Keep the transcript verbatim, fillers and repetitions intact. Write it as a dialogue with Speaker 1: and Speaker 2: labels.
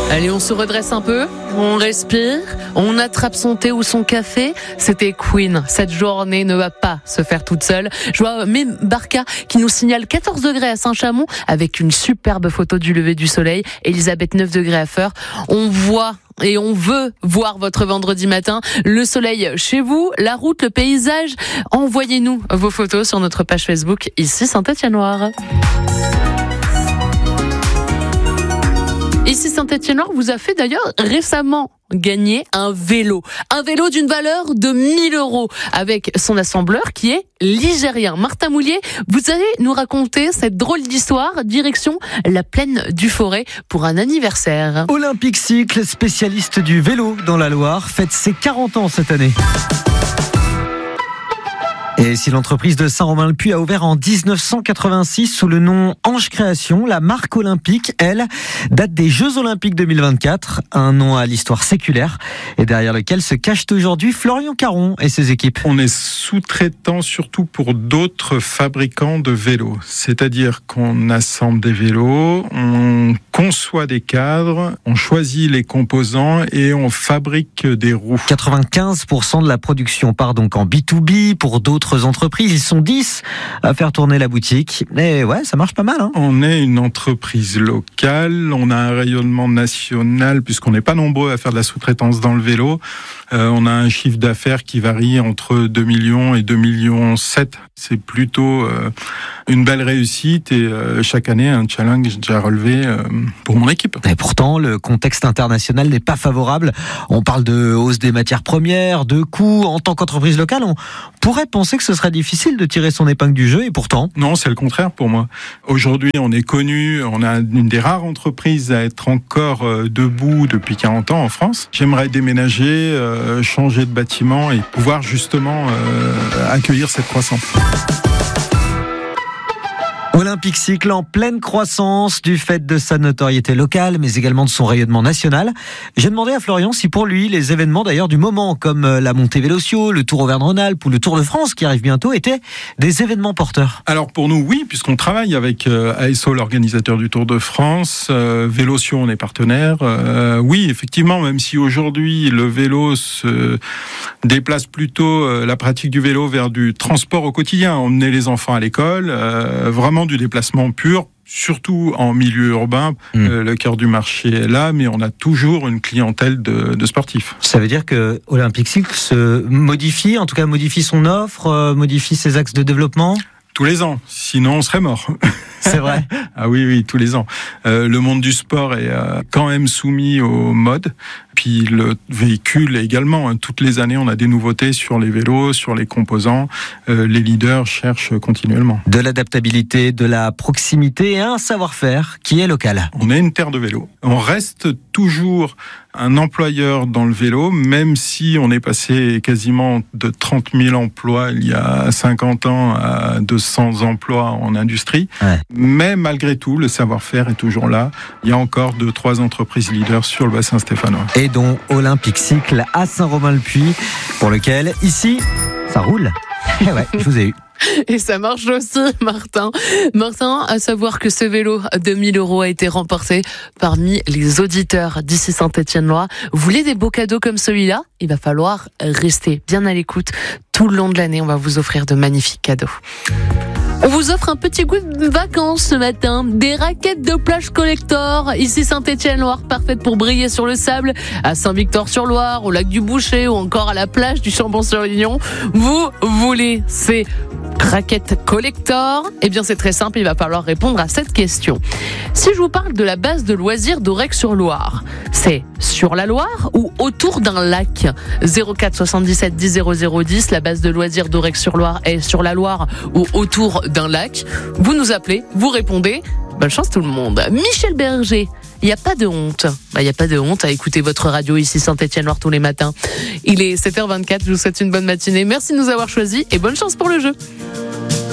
Speaker 1: Allez, on se redresse un peu, on respire, on attrape son thé ou son café. C'était Queen. Cette journée ne va pas se faire toute seule. Je vois même Barca qui nous signale quatorze degrés à Saint-Chamond avec une superbe photo du lever du soleil. Elisabeth, neuf degrés à Feur. On voit et on veut voir votre vendredi matin. Le soleil chez vous, la route, le paysage. Envoyez-nous vos photos sur notre page Facebook, ici Saint-Étienne-Loire. Ici Saint-Étienne-Loire vous a fait d'ailleurs récemment gagner un vélo. Un vélo d'une valeur de mille euros avec son assembleur qui est ligérien. Martin Moulier, vous allez nous raconter cette drôle d'histoire, direction la plaine du Forêt pour un anniversaire.
Speaker 2: Olympique Cycle, spécialiste du vélo dans la Loire, fête ses quarante ans cette année. Et si l'entreprise de Saint-Romain-le-Puy a ouvert en dix-neuf cent quatre-vingt-six sous le nom Ange Création, la marque olympique, elle, date des Jeux Olympiques deux mille vingt-quatre, un nom à l'histoire séculaire et derrière lequel se cache aujourd'hui Florian Caron et ses équipes.
Speaker 3: On est sous-traitant surtout pour d'autres fabricants de vélos, c'est-à-dire qu'on assemble des vélos, on conçoit des cadres, on choisit les composants et on fabrique des roues.
Speaker 2: quatre-vingt-quinze pour cent de la production part donc en B deux B pour d'autres entreprises. Ils sont dix à faire tourner la boutique. Et ouais, ça marche pas mal. Hein.
Speaker 3: On est une entreprise locale, on a un rayonnement national puisqu'on n'est pas nombreux à faire de la sous-traitance dans le vélo. Euh, on a un chiffre d'affaires qui varie entre deux millions et deux millions sept. C'est plutôt euh, une belle réussite et euh, chaque année un challenge déjà relevé euh, pour mon équipe.
Speaker 2: Et pourtant, le contexte international n'est pas favorable. On parle de hausse des matières premières, de coûts. En tant qu'entreprise locale, on pourrait penser que ce serait difficile de tirer son épingle du jeu et pourtant...
Speaker 3: Non, c'est le contraire pour moi. Aujourd'hui, on est connu, on a une des rares entreprises à être encore euh, debout depuis quarante ans en France. J'aimerais déménager, euh, changer de bâtiment et pouvoir justement euh, accueillir cette croissance.
Speaker 2: Olympique Cycle en pleine croissance du fait de sa notoriété locale, mais également de son rayonnement national. J'ai demandé à Florian si pour lui, les événements d'ailleurs du moment, comme la montée Véloccio, le Tour Auvergne-Rhône-Alpes ou le Tour de France qui arrive bientôt, étaient des événements porteurs.
Speaker 3: Alors pour nous, oui, puisqu'on travaille avec euh, A S O, l'organisateur du Tour de France, euh, Véloccio, on est partenaire. Euh, oui, effectivement, même si aujourd'hui le vélo se déplace plutôt euh, la pratique du vélo vers du transport au quotidien, emmener les enfants à l'école, euh, vraiment du déplacement pur, surtout en milieu urbain. Mmh. Euh, le cœur du marché est là, mais on a toujours une clientèle de, de sportifs.
Speaker 2: Ça veut dire que Olympique Cycle se modifie, en tout cas modifie son offre, euh, modifie ses axes de développement ?
Speaker 3: Tous les ans, sinon on serait mort.
Speaker 2: C'est vrai.
Speaker 3: Ah oui, oui, tous les ans. Euh, le monde du sport est euh, quand même soumis aux modes. Puis le véhicule également. Hein. Toutes les années, on a des nouveautés sur les vélos, sur les composants. Euh, les leaders cherchent continuellement.
Speaker 2: De l'adaptabilité, de la proximité et un savoir-faire qui est local.
Speaker 3: On est une terre de vélo. On reste toujours un employeur dans le vélo, même si on est passé quasiment de trente mille emplois il y a cinquante ans à deux cents emplois en industrie. Ouais. Mais malgré tout, le savoir-faire est toujours là. Il y a encore deux, trois entreprises leaders sur le bassin stéphanois.
Speaker 2: Et dont Olympique Cycle à Saint-Romain-le-Puy, pour lequel, ici, ça roule. Et ouais, je vous ai eu.
Speaker 1: Et ça marche aussi, Martin. Martin, à savoir que ce vélo de mille euros a été remporté parmi les auditeurs d'ici Saint-Étienne-Loire. Vous voulez des beaux cadeaux comme celui-là ? Il va falloir rester bien à l'écoute. Tout le long de l'année, on va vous offrir de magnifiques cadeaux. On vous offre un petit goût de vacances ce matin. Des raquettes de plage collector. Ici Saint-Étienne-Loire, parfaite pour briller sur le sable. À Saint-Victor-sur-Loire, au lac du Boucher ou encore à la plage du Chambon-sur-Lignon. Vous voulez ces raquettes collector? Eh bien, c'est très simple. Il va falloir répondre à cette question. Si je vous parle de la base de loisirs d'Aurec-sur-Loire, c'est sur la Loire ou autour d'un lac? zéro quatre soixante-dix-sept dix zéro zéro dix. La base de loisirs d'Aurec-sur-Loire est sur la Loire ou autour d'un lac. Vous nous appelez, vous répondez. Bonne chance tout le monde. Michel Berger, il n'y a pas de honte. Bah, il n'y a pas de honte à écouter votre radio ici Saint-Étienne-Loire tous les matins. Il est sept heures vingt-quatre, je vous souhaite une bonne matinée. Merci de nous avoir choisis et bonne chance pour le jeu.